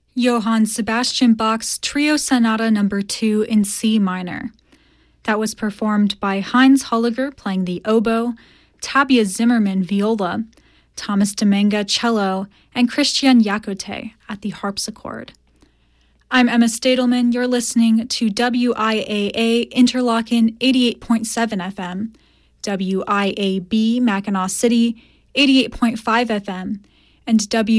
Johann Sebastian Bach's Trio Sonata No. 2 in C minor. That was performed by Heinz Holliger playing the oboe, Tabia Zimmerman viola, Thomas Demenga cello, and Christian Yakote at the harpsichord. I'm Emma Stadelman. You're listening to WIAA Interlochen 88.7 FM, WIAB Mackinac City 88.5 FM, and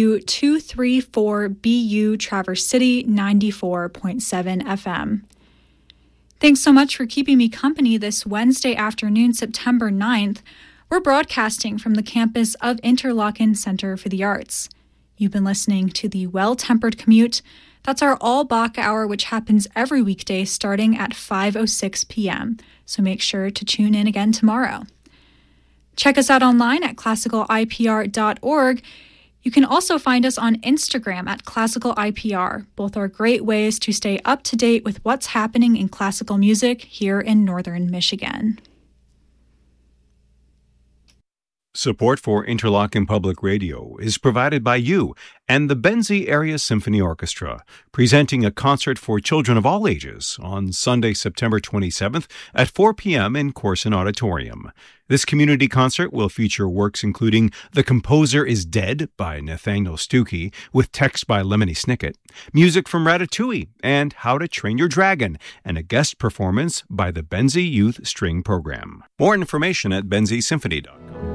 W234BU Traverse City 94.7 FM. Thanks so much for keeping me company this Wednesday afternoon, September 9th. We're broadcasting from the campus of Interlochen Center for the Arts. You've been listening to the Well-Tempered Commute. That's our all-Bach hour, which happens every weekday starting at 5:06 p.m., so make sure to tune in again tomorrow. Check us out online at classicalipr.org. You can also find us on Instagram at classicalipr. Both are great ways to stay up to date with what's happening in classical music here in northern Michigan. Support for Interlochen Public Radio is provided by you and the Benzie Area Symphony Orchestra, presenting a concert for children of all ages on Sunday, September 27th at 4 p.m. in Corson Auditorium. This community concert will feature works including The Composer is Dead by Nathaniel Stuckey, with text by Lemony Snicket, music from Ratatouille, and How to Train Your Dragon, and a guest performance by the Benzie Youth String Program. More information at benziesymphony.com.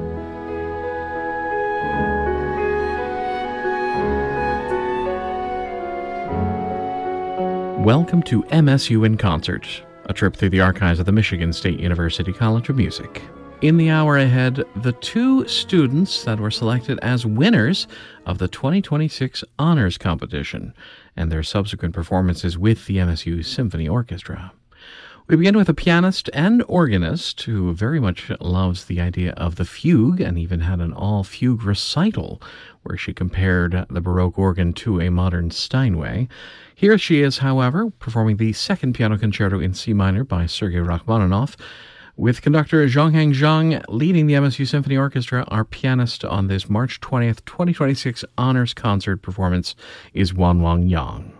Welcome to MSU in Concert, a trip through the archives of the Michigan State University College of Music. In the hour ahead, the two students that were selected as winners of the 2026 Honors Competition and their subsequent performances with the MSU Symphony Orchestra. We begin with a pianist and organist who very much loves the idea of the fugue and even had an all-fugue recital where she compared the Baroque organ to a modern Steinway. Here she is, however, performing the second piano concerto in C minor by Sergei Rachmaninoff, with conductor Zhongheng Zhang leading the MSU Symphony Orchestra. Our pianist on this March 20th, 2026 Honors Concert performance is Wanwang Yang.